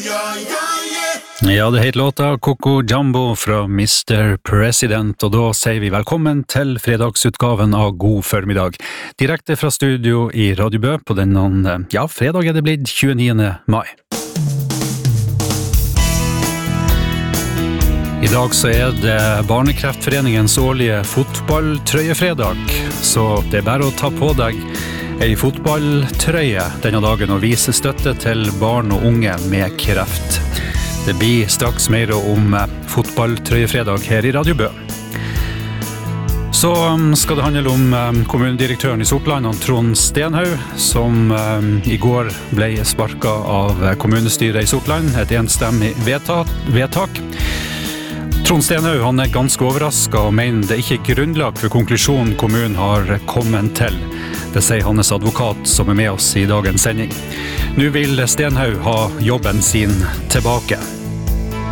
Ja, det heter låta Coco Jumbo fra Mr. President, og da sier vi velkommen til fredagsutgaven av God formiddag. Direkte fra studio i Radio Bø på denne, fredag er det blitt 29. mai. I dag så er det Barnekreftforeningens årlige fotballtrøyefredag, så det er bare å ta på deg ei fotballtrøye denne dagen og vise støtte til barn og unge med kreft. Det blir straks mer om fotballtrøyefredag her i Radio Bø. Så skal det handle om kommunedirektøren i Sortland, Trond Stenhaug, som i går ble sparket av kommunestyret i Sortland, et enstemmig vedtak. Trond Stenhaug han er ganske overrasket og mener det ikke er grunnlag for konklusjonen kommunen har kommet til. Det sier hans advokat som er med oss i dagens sending. Nå vil Stenhaug ha jobben sin tilbake.